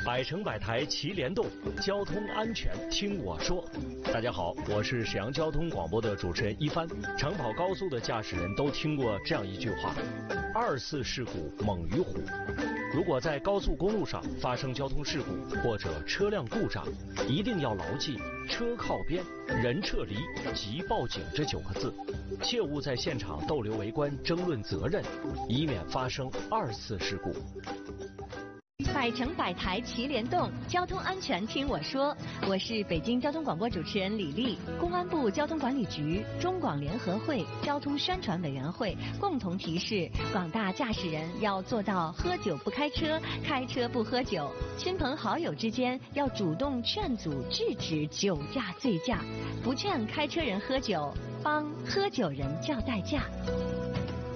百城百台齐联动，交通安全听我说。大家好，我是沈阳交通广播的主持人一帆。长跑高速的驾驶人都听过这样一句话：24事故猛于虎。如果在高速公路上发生交通事故或者车辆故障，一定要牢记车靠边、人撤离、即报警这9个字，切勿在现场逗留围观争论责任，以免发生24事故。 百城百台齐联动，交通安全听我说。我是北京交通广播主持人李丽。公安部交通管理局、中广联合会交通宣传委员会共同提示广大驾驶人要做到喝酒不开车，开车不喝酒。亲朋好友之间要主动劝阻制止酒驾醉驾，不劝开车人喝酒，帮喝酒人叫代驾。